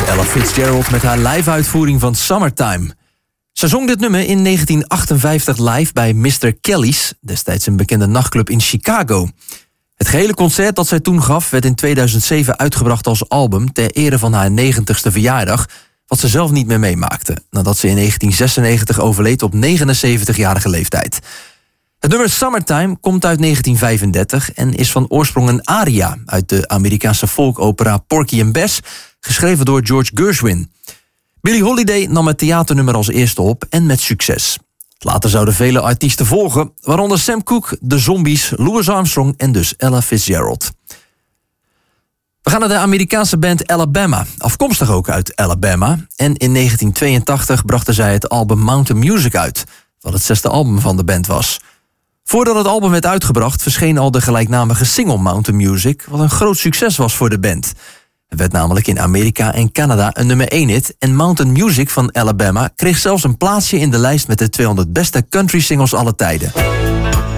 Ella Fitzgerald met haar live-uitvoering van Summertime. Ze zong dit nummer in 1958 live bij Mr. Kelly's, destijds een bekende nachtclub in Chicago. Het gehele concert dat zij toen gaf werd in 2007 uitgebracht als album ter ere van haar 90ste verjaardag, wat ze zelf niet meer meemaakte, nadat ze in 1996 overleed op 79-jarige leeftijd. Het nummer Summertime komt uit 1935 en is van oorsprong een aria uit de Amerikaanse folkopera Porgy and Bess, geschreven door George Gershwin. Billie Holiday nam het theaternummer als eerste op en met succes. Later zouden vele artiesten volgen, waaronder Sam Cooke, The Zombies, Louis Armstrong en dus Ella Fitzgerald. We gaan naar de Amerikaanse band Alabama, afkomstig ook uit Alabama. En in 1982 brachten zij het album Mountain Music uit, wat het 6e album van de band was. Voordat het album werd uitgebracht, verscheen al de gelijknamige single Mountain Music, wat een groot succes was voor de band. Het werd namelijk in Amerika en Canada een nummer 1 hit en Mountain Music van Alabama kreeg zelfs een plaatsje in de lijst met de 200 beste country singles aller tijden.